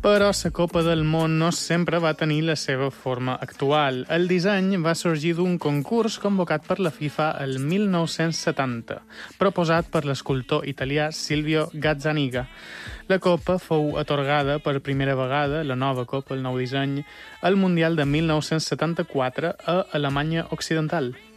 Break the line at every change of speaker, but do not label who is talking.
Però la Copa del Món no sempre va tenir la seva forma actual. El disseny va sorgir d'un concurs convocat per la FIFA el 1970, proposat per l'escultor italià Silvio Gazzaniga. La Copa fou atorgada per primera vegada, la nova Copa, el nou disseny, al Mundial de 1974 a Alemanya Occidental.